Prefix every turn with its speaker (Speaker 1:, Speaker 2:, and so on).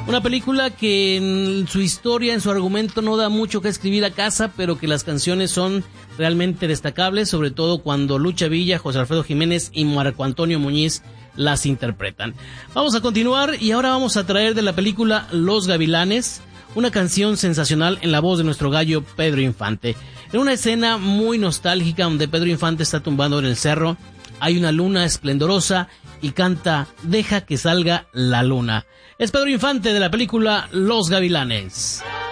Speaker 1: Una película que en su historia, en su argumento, no da mucho que escribir a casa, pero que las canciones son realmente destacables, sobre todo cuando Lucha Villa, José Alfredo Jiménez y Marco Antonio Muñiz las interpretan. Vamos a continuar y ahora vamos a traer de la película Los Gavilanes una canción sensacional en la voz de nuestro gallo Pedro Infante. En una escena muy nostálgica donde Pedro Infante está tumbado en el cerro, hay una luna esplendorosa y canta Deja que salga la luna. Es Pedro Infante de la película Los Gavilanes.